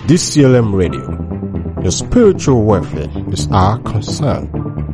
DCLM Radio. Your spiritual welfare is our concern.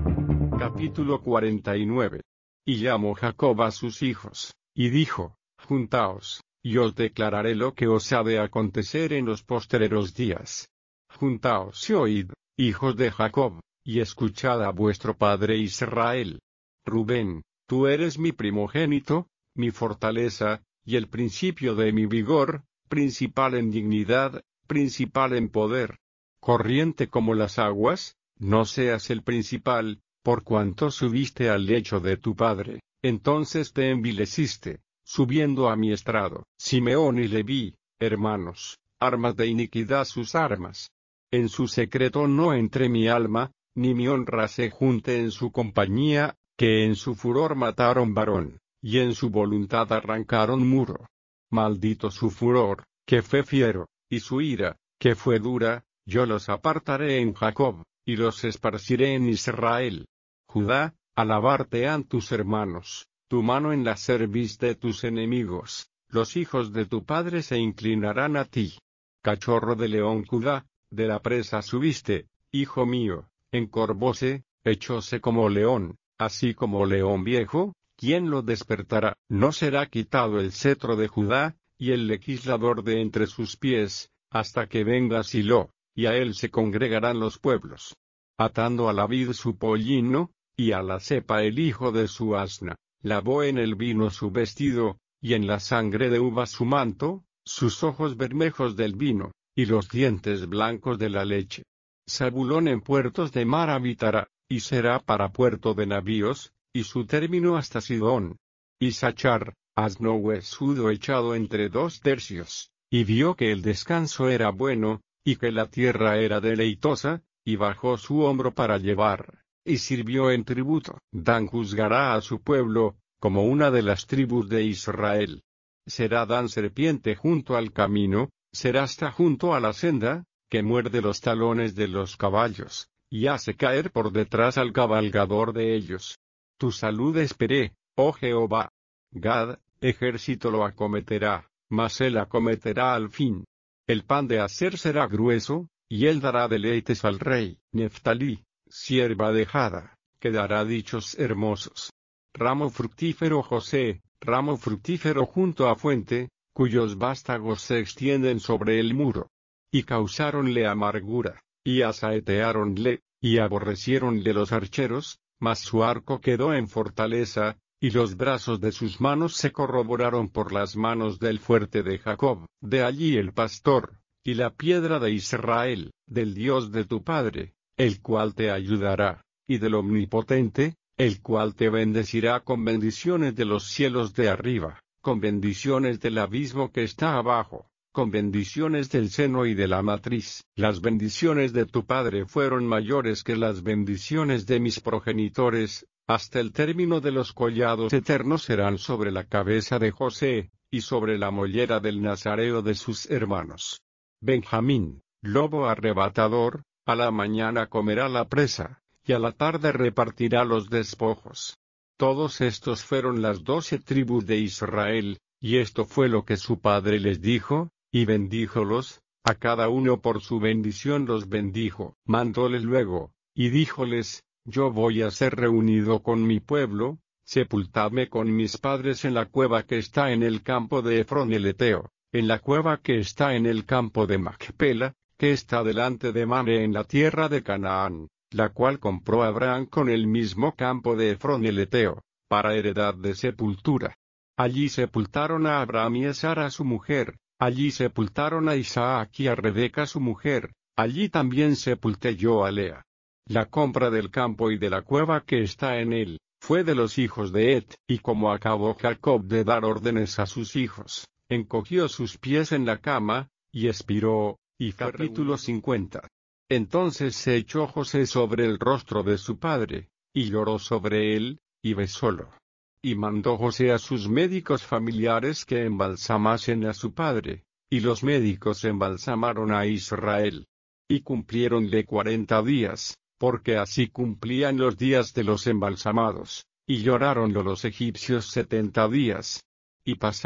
Capítulo 49. Y llamó Jacob a sus hijos, y dijo: Juntaos, y os declararé lo que os ha de acontecer en los postreros días. Juntaos y oíd, hijos de Jacob, y escuchad a vuestro padre Israel. Rubén, tú eres mi primogénito, mi fortaleza, y el principio de mi vigor, principal en dignidad, principal en poder. Corriente como las aguas, no seas el principal, por cuanto subiste al lecho de tu padre, entonces te envileciste, subiendo a mi estrado. Simeón y Leví, hermanos, armas de iniquidad sus armas. En su secreto no entré mi alma, ni mi honra se junte en su compañía, que en su furor mataron varón, y en su voluntad arrancaron muro. Maldito su furor, que fue fiero, y su ira, que fue dura, yo los apartaré en Jacob, y los esparciré en Israel. Judá, alabarte han tus hermanos, tu mano en la cerviz de tus enemigos, los hijos de tu padre se inclinarán a ti. Cachorro de león Judá, de la presa subiste, hijo mío, encorvóse, echóse como león, así como león viejo, ¿quién lo despertará? No será quitado el cetro de Judá, y el legislador de entre sus pies, hasta que venga Silo, y a él se congregarán los pueblos. Atando a la vid su pollino, y a la cepa el hijo de su asna, lavó en el vino su vestido, y en la sangre de uva su manto, sus ojos bermejos del vino, y los dientes blancos de la leche. Zabulón en puertos de mar habitará, y será para puerto de navíos, y su término hasta Sidón. Isachar, asno huesudo echado entre dos tercios, y vio que el descanso era bueno, y que la tierra era deleitosa, y bajó su hombro para llevar, y sirvió en tributo. Dan juzgará a su pueblo, como una de las tribus de Israel. Será Dan serpiente junto al camino, será hasta junto a la senda, que muerde los talones de los caballos, y hace caer por detrás al cabalgador de ellos. Tu salud esperé, oh Jehová. Gad, ejército lo acometerá, mas él acometerá al fin. El pan de aser será grueso, y él dará deleites al rey. Neftalí, sierva dejada, que dará dichos hermosos. Ramo fructífero José, ramo fructífero junto a fuente, cuyos vástagos se extienden sobre el muro. Y causáronle amargura, y asaeteáronle, y aborreciéronle los archeros, mas su arco quedó en fortaleza, y los brazos de sus manos se corroboraron por las manos del fuerte de Jacob. De allí el pastor, y la piedra de Israel, del Dios de tu padre, el cual te ayudará, y del Omnipotente, el cual te bendecirá con bendiciones de los cielos de arriba, con bendiciones del abismo que está abajo, con bendiciones del seno y de la matriz. Las bendiciones de tu padre fueron mayores que las bendiciones de mis progenitores, hasta el término de los collados eternos serán sobre la cabeza de José, y sobre la mollera del nazareo de sus hermanos. Benjamín, lobo arrebatador, a la mañana comerá la presa, y a la tarde repartirá los despojos. Todos estos fueron las 12 tribus de Israel, y esto fue lo que su padre les dijo, y bendíjolos, a cada uno por su bendición los bendijo. Mandóles luego, y díjoles: Yo voy a ser reunido con mi pueblo, sepultadme con mis padres en la cueva que está en el campo de Efrón el Eteo, en la cueva que está en el campo de Macpela, que está delante de Mamre en la tierra de Canaán, la cual compró Abraham con el mismo campo de Efrón el Eteo, para heredad de sepultura. Allí sepultaron a Abraham y a Sara su mujer, allí sepultaron a Isaac y a Rebeca su mujer, allí también sepulté yo a Lea. La compra del campo y de la cueva que está en él, fue de los hijos de Et, y como acabó Jacob de dar órdenes a sus hijos, encogió sus pies en la cama, y expiró, y capítulo 50. Entonces se echó José sobre el rostro de su padre, y lloró sobre él, y besólo. Y mandó José a sus médicos familiares que embalsamasen a su padre, y los médicos embalsamaron a Israel. Y cumpliéronle 40 días, porque así cumplían los días de los embalsamados, y lloráronlo los egipcios 70 días. Y pasaron